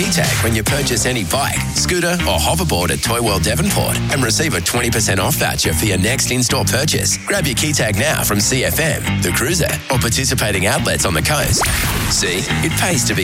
Keytag when you purchase any bike, scooter or hoverboard at Toy World Devonport and receive a 20% off voucher for your next in-store purchase. Grab your Keytag now from CFM, The Cruiser or participating outlets on the coast. See, it pays to be